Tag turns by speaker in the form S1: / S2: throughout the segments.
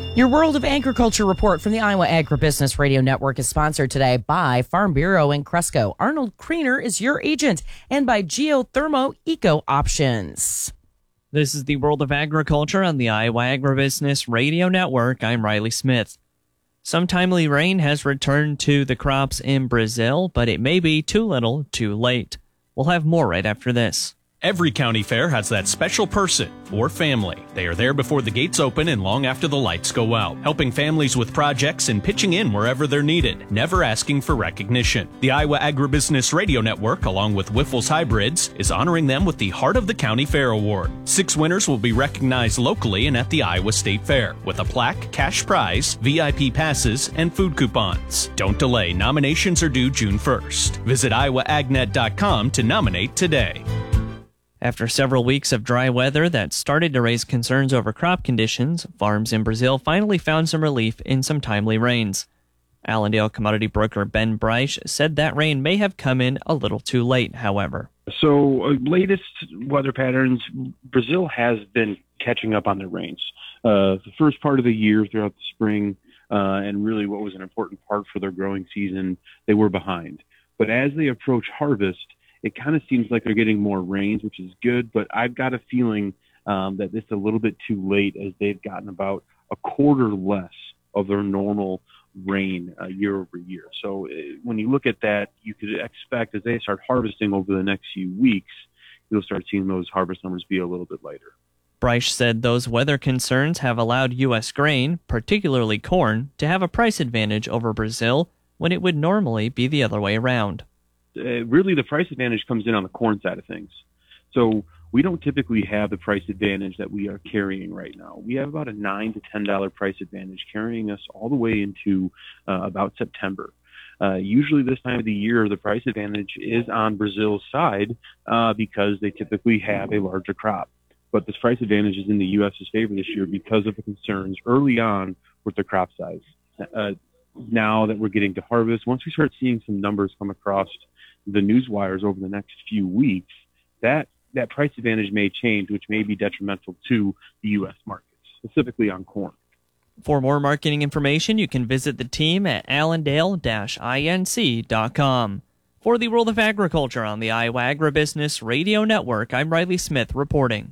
S1: Your World of Agriculture report from the Iowa Agribusiness Radio Network is sponsored today by Farm Bureau in Cresco. Arnold Kriener is your agent, and by Geothermo Eco Options.
S2: This is the World of Agriculture on the Iowa Agribusiness Radio Network. I'm Riley Smith. Some timely rain has returned to the crops in Brazil, but it may be too little, too late. We'll have more right after this.
S3: Every county fair has that special person or family. They are there before the gates open and long after the lights go out, helping families with projects and pitching in wherever they're needed, never asking for recognition. The Iowa Agribusiness Radio Network, along with Wyffels Hybrids, is honoring them with the Heart of the County Fair Award. 6 winners will be recognized locally and at the Iowa State Fair, with a plaque, cash prize, VIP passes, and food coupons. Don't delay. Nominations are due June 1st. Visit iowaagnet.com to nominate today.
S2: After several weeks of dry weather that started to raise concerns over crop conditions, farms in Brazil finally found some relief in some timely rains. Allendale commodity broker Ben Breisch said that rain may have come in a little too late, however.
S4: So, latest weather patterns, Brazil has been catching up on their rains. The first part of the year throughout the spring, and really what was an important part for their growing season, they were behind. But as they approach harvest, it kind of seems like they're getting more rains, which is good, but I've got a feeling that this is a little bit too late, as they've gotten about a quarter less of their normal rain year over year. So when you look at that, you could expect as they start harvesting over the next few weeks, you'll start seeing those harvest numbers be a little bit lighter.
S2: Breisch said those weather concerns have allowed U.S. grain, particularly corn, to have a price advantage over Brazil when it would normally be the other way around.
S4: Really, the price advantage comes in on the corn side of things. So we don't typically have the price advantage that we are carrying right now. We have about a $9 to $10 price advantage carrying us all the way into about September. Usually this time of the year, the price advantage is on Brazil's side because they typically have a larger crop. But this price advantage is in the U.S.'s favor this year because of the concerns early on with the crop size. Now that we're getting to harvest, once we start seeing some numbers come across the news wires over the next few weeks, that price advantage may change, which may be detrimental to the U.S. markets, specifically on corn.
S2: For more marketing information, you can visit the team at allendale-inc.com. For the World of Agriculture on the Iowa Agribusiness Radio Network, I'm Riley Smith reporting.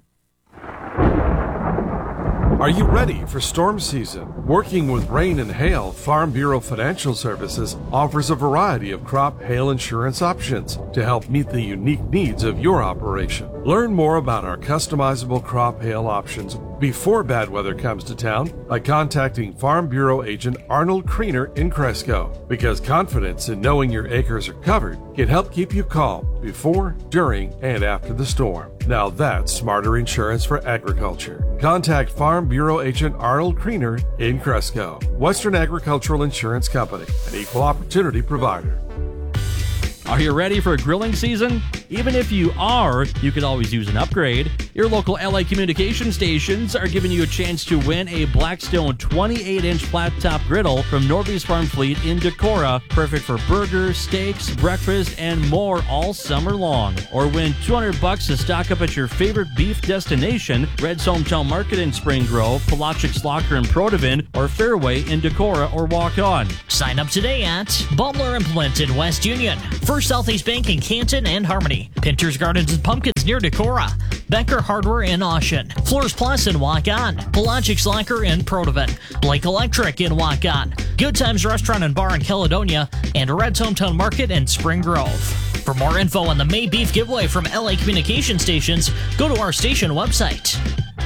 S5: Are you ready for storm season? Working with rain and hail, Farm Bureau Financial Services offers a variety of crop hail insurance options to help meet the unique needs of your operation. Learn more about our customizable crop hail options before bad weather comes to town by contacting Farm Bureau agent Arnold Kriener in Cresco, because confidence in knowing your acres are covered can help keep you calm before, during, and after the storm. Now that's smarter insurance for agriculture. Contact Farm Bureau agent Arnold Kriener in Cresco. Western Agricultural Insurance Company, an equal opportunity provider.
S6: Are you ready for grilling season? Even if you are, you could always use an upgrade. Your local LA communication stations are giving you a chance to win a Blackstone 28-inch flat-top griddle from Norby's Farm Fleet in Decorah, perfect for burgers, steaks, breakfast, and more all summer long. Or win $200 to stock up at your favorite beef destination, Red's Hometown Market in Spring Grove, Palachik's Locker in Protivin, or Fairway in Decorah or Walk On.
S7: Sign up today at Butler Implement in West Union, First Southeast Bank in Canton and Harmony, Pinter's Gardens and Pumpkins near Decorah, Becker Hardware in Oshen, Floors Plus in Waukon, Palachik's Locker in Protivin, Blake Electric in Waukon, Good Times Restaurant and Bar in Caledonia, and Red's Hometown Market in Spring Grove. For more info on the May Beef giveaway from LA Communication Stations, go to our station website.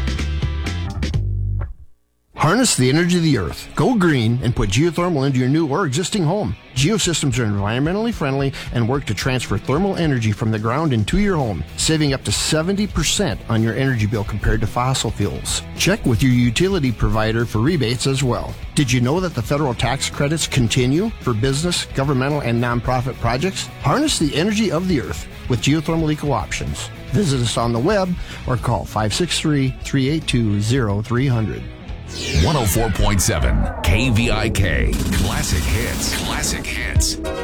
S8: Harness the energy of the earth. Go green and put geothermal into your new or existing home. Geosystems are environmentally friendly and work to transfer thermal energy from the ground into your home, saving up to 70% on your energy bill compared to fossil fuels. Check with your utility provider for rebates as well. Did you know that the federal tax credits continue for business, governmental, and nonprofit projects? Harness the energy of the earth with geothermal eco options. Visit us on the web or call 563-382-0300.
S9: 104.7 KVIK. Classic hits. Classic hits.